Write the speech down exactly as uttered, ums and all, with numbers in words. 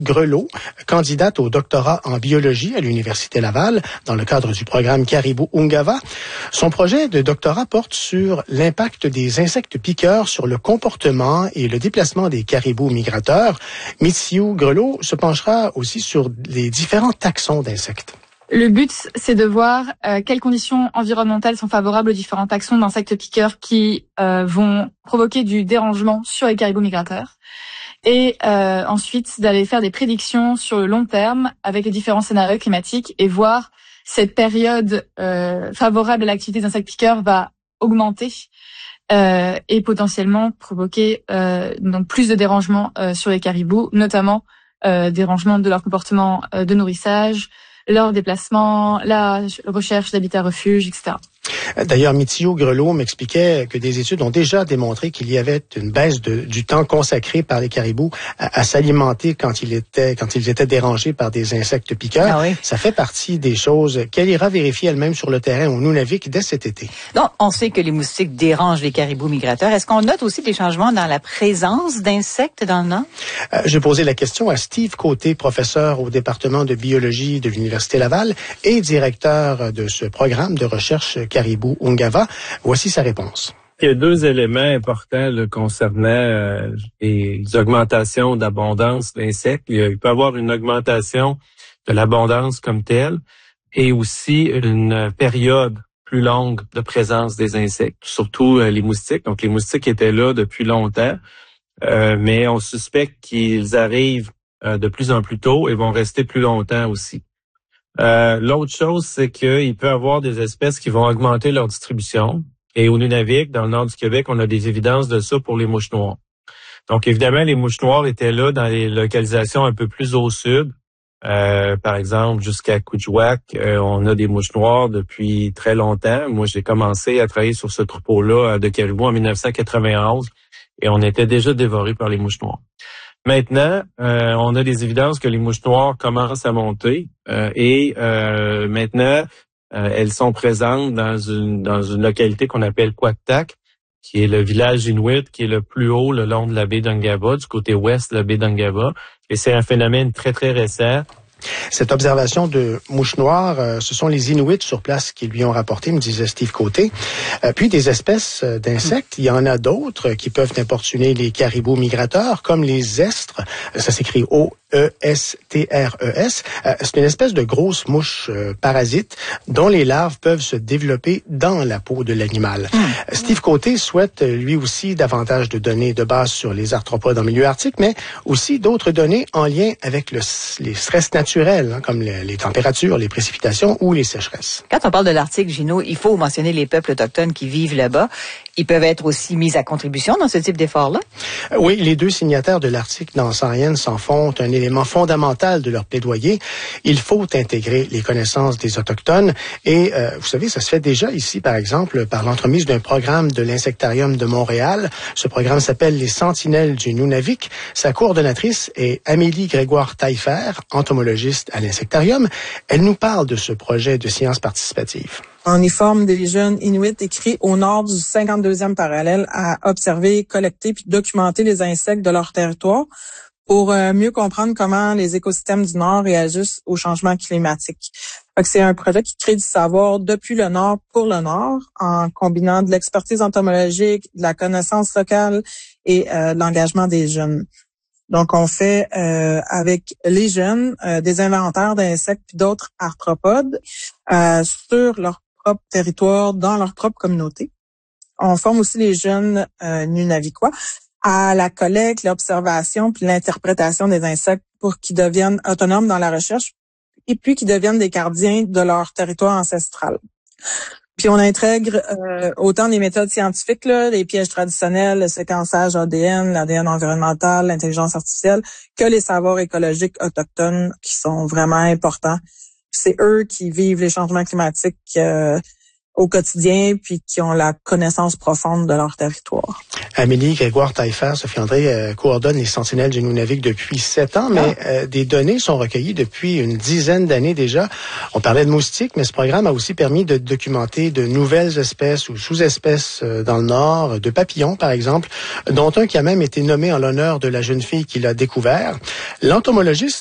Grelot, candidate au doctorat en biologie à l'Université Laval dans le cadre du programme Caribou-Ungava. Son projet de doctorat porte sur l'impact des insectes piqueurs sur le comportement et le déplacement des caribous migrateurs. Mitziou Grelot se penchera aussi sur les différents taxons d'insectes. Le but, c'est de voir euh, quelles conditions environnementales sont favorables aux différents taxons d'insectes piqueurs qui euh, vont provoquer du dérangement sur les caribous migrateurs. Et euh, ensuite, d'aller faire des prédictions sur le long terme avec les différents scénarios climatiques et voir cette période euh, favorable à l'activité des insectes piqueurs va augmenter euh, et potentiellement provoquer euh, donc plus de dérangements euh, sur les caribous, notamment euh, dérangements de leur comportement euh, de nourrissage, leur déplacement, la recherche d'habitats refuges, et cetera. D'ailleurs, Mitziou Grelot m'expliquait que des études ont déjà démontré qu'il y avait une baisse de, du temps consacré par les caribous à, à s'alimenter quand, il était, quand ils étaient dérangés par des insectes piqueurs. Ah oui. Ça fait partie des choses qu'elle ira vérifier elle-même sur le terrain au Nunavik dès cet été. Donc, on sait que les moustiques dérangent les caribous migrateurs. Est-ce qu'on note aussi des changements dans la présence d'insectes dans le Nord? Euh, J'ai posé la question à Steve Côté, professeur au département de biologie de l'Université Laval et directeur de ce programme de recherche Caribou-Ungava. Voici sa réponse. Il y a deux éléments importants là, concernant euh, les augmentations d'abondance d'insectes. Il, il peut y avoir une augmentation de l'abondance comme telle et aussi une période plus longue de présence des insectes, surtout euh, les moustiques. Donc, les moustiques étaient là depuis longtemps, euh, mais on suspecte qu'ils arrivent euh, de plus en plus tôt et vont rester plus longtemps aussi. Euh, l'autre chose, c'est qu'il peut y avoir des espèces qui vont augmenter leur distribution. Et au Nunavik, dans le nord du Québec, on a des évidences de ça pour les mouches noires. Donc, évidemment, les mouches noires étaient là dans les localisations un peu plus au sud. Euh, par exemple, jusqu'à Kuujjuaq, euh, on a des mouches noires depuis très longtemps. Moi, j'ai commencé à travailler sur ce troupeau-là de caribous en dix-neuf cent quatre-vingt-onze et on était déjà dévorés par les mouches noires. Maintenant, euh, on a des évidences que les mouches noires commencent à monter euh, et euh, maintenant, euh, elles sont présentes dans une dans une localité qu'on appelle Quaqtak, qui est le village inuit qui est le plus haut le long de la baie d'Ungava, du côté ouest de la baie d'Ungava. Et c'est un phénomène très, très récent. Cette observation de mouches noires, euh, ce sont les Inuits sur place qui lui ont rapporté, me disait Steve Côté. Euh, puis des espèces euh, d'insectes, il y en a d'autres qui peuvent importuner les caribous migrateurs, comme les estres. Ça s'écrit O E S T R E S. Euh, c'est une espèce de grosse mouche euh, parasite dont les larves peuvent se développer dans la peau de l'animal. Mmh. Steve Côté souhaite lui aussi davantage de données de base sur les arthropodes en milieu arctique, mais aussi d'autres données en lien avec le, les stress naturels, hein, comme les, les températures, les précipitations ou les sécheresses. Quand on parle de l'Arctique, Gino, il faut mentionner les peuples autochtones qui vivent là-bas. Ils peuvent être aussi mis à contribution dans ce type d'effort-là? Oui, les deux signataires de l'Arctique dans Science en font un élément fondamental de leur plaidoyer. Il faut intégrer les connaissances des Autochtones et, euh, vous savez, ça se fait déjà ici, par exemple, par l'entremise d'un programme de l'Insectarium de Montréal. Ce programme s'appelle les Sentinelles du Nunavik. Sa coordonnatrice est Amélie Grégoire-Taillefer, entomologiste à l'Insectarium. Elle nous parle de ce projet de sciences participatives. On y forme des jeunes Inuits écrits au nord du cinquante-deuxième parallèle à observer, collecter puis documenter les insectes de leur territoire pour euh, mieux comprendre comment les écosystèmes du Nord réagissent au changement climatique. Fait que c'est un projet qui crée du savoir depuis le Nord pour le Nord en combinant de l'expertise entomologique, de la connaissance locale et euh, de l'engagement des jeunes. Donc, on fait euh, avec les jeunes euh, des inventaires d'insectes puis d'autres arthropodes euh, sur leur propre territoire, dans leur propre communauté. On forme aussi les jeunes euh, Nunavikois à la collecte, l'observation puis l'interprétation des insectes pour qu'ils deviennent autonomes dans la recherche et puis qu'ils deviennent des gardiens de leur territoire ancestral. Puis on intègre euh, autant les méthodes scientifiques, là, les pièges traditionnels, le séquençage A D N, l'A D N environnemental, l'intelligence artificielle, que les savoirs écologiques autochtones qui sont vraiment importants. C'est eux qui vivent les changements climatiques euh, au quotidien puis qui ont la connaissance profonde de leur territoire. Amélie Grégoire-Taillefer, Sophie André euh, coordonne les Sentinelles du Nunavik depuis sept ans, mais ah. euh, des données sont recueillies depuis une dizaine d'années déjà. On parlait de moustiques, mais ce programme a aussi permis de documenter de nouvelles espèces ou sous-espèces euh, dans le Nord, de papillons par exemple, dont un qui a même été nommé en l'honneur de la jeune fille qui l'a découvert. L'entomologiste